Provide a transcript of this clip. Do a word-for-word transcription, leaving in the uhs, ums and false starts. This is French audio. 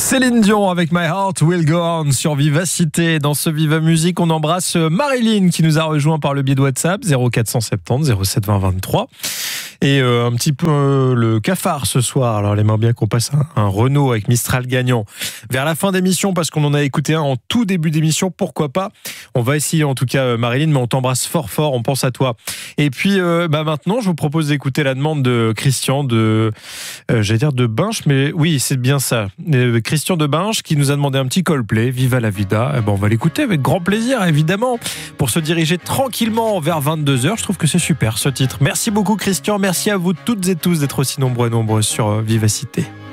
Céline Dion avec My Heart Will Go On sur Vivacité. Dans ce Viva Musique, on embrasse Marilyn qui nous a rejoint par le biais de WhatsApp zéro quatre cent soixante-dix zéro sept vingt vingt-trois. Et euh, un petit peu euh, le cafard ce soir. Alors, elle aimerait bien qu'on passe un, un Renault avec Mistral gagnant vers la fin d'émission parce qu'on en a écouté un en tout début d'émission. Pourquoi pas? On va essayer en tout cas, euh, Marilyn, mais on t'embrasse fort fort. On pense à toi. Et puis, euh, bah maintenant, je vous propose d'écouter la demande de Christian de, euh, j'allais dire de Binche, mais oui, c'est bien ça. Euh, Christian de Binche qui nous a demandé un petit Coldplay, Viva la Vida. Eh ben, on va l'écouter avec grand plaisir, évidemment, pour se diriger tranquillement vers vingt-deux heures. Je trouve que c'est super ce titre. Merci beaucoup, Christian. Merci à vous toutes et tous d'être aussi nombreux et nombreuses sur Vivacité.